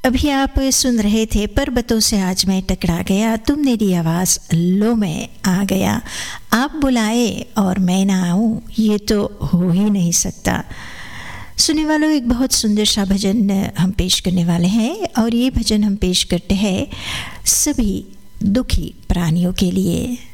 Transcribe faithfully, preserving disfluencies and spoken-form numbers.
अभी आप सुन रहे थे पर्वतों से आज मैं टकरा गया, तुमने दी आवाज़ लो मैं आ गया, आप बुलाए और मैं ना आऊँ ये तो हो ही नहीं सकता। सुनने वालों, एक बहुत सुंदर सा भजन हम पेश करने वाले हैं और ये भजन हम पेश करते हैं सभी दुखी प्राणियों के लिए।